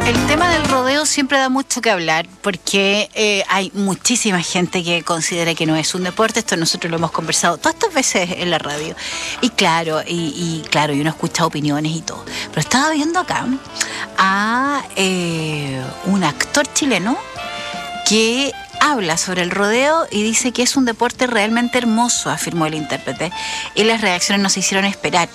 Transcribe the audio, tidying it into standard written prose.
El tema del rodeo siempre da mucho que hablar porque hay muchísima gente que considera que no es un deporte. Esto nosotros lo hemos conversado todas estas veces en la radio. Y claro, y uno escucha opiniones y todo. Pero estaba viendo acá a un actor chileno que habla sobre el rodeo y dice que es un deporte realmente hermoso, afirmó el intérprete. Y las reacciones no se hicieron esperar.